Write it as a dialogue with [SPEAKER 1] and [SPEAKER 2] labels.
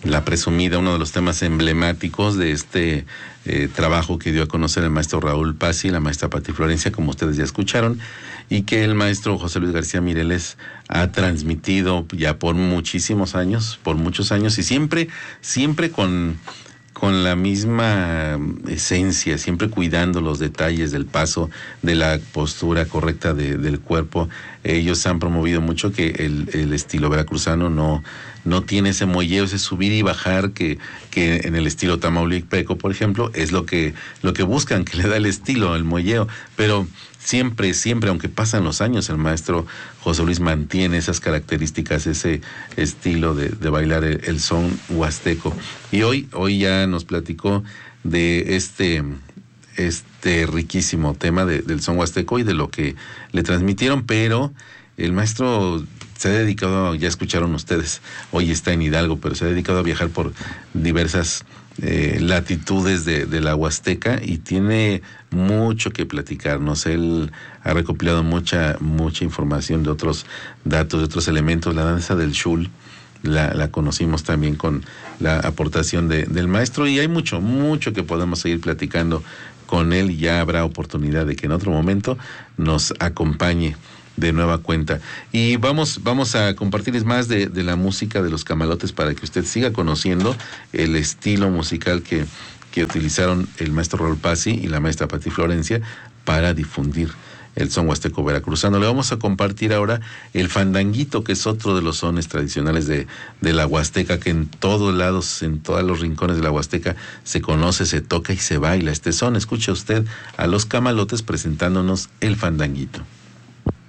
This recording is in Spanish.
[SPEAKER 1] la presumida, uno de los temas emblemáticos de este trabajo que dio a conocer el maestro Raúl Pazzi y la maestra Pati Florencia, como ustedes ya escucharon, y que el maestro José Luis García Mireles ha transmitido ya por muchísimos años, por muchos años, y siempre con la misma esencia, siempre cuidando los detalles del paso, de la postura correcta del cuerpo. Ellos han promovido mucho que el estilo veracruzano no tiene ese muelleo, ese subir y bajar que en el estilo tamaulipeco, por ejemplo, es lo que buscan, que le da el estilo, el muelleo. Pero siempre, aunque pasan los años, el maestro José Luis mantiene esas características, ese estilo de bailar el son huasteco. Y hoy ya nos platicó de este riquísimo tema del son huasteco y de lo que le transmitieron, pero el maestro se ha dedicado, ya escucharon ustedes, hoy está en Hidalgo, pero se ha dedicado a viajar por diversas latitudes de la Huasteca y tiene mucho que platicarnos. Él ha recopilado mucha información de otros datos, de otros elementos. La danza del Xul la conocimos también con la aportación del maestro, y hay mucho que podemos seguir platicando con él, y ya habrá oportunidad de que en otro momento nos acompañe de nueva cuenta. Y vamos a compartirles más de la música de los Camalotes para que usted siga conociendo el estilo musical que utilizaron el maestro Raúl Pazzi y la maestra Pati Florencia para difundir el son huasteco veracruzano. Le vamos a compartir ahora el fandanguito, que es otro de los sones tradicionales de la Huasteca, que en todos lados, en todos los rincones de la Huasteca se conoce, se toca y se baila este son. Escuche usted a los Camalotes presentándonos el fandanguito.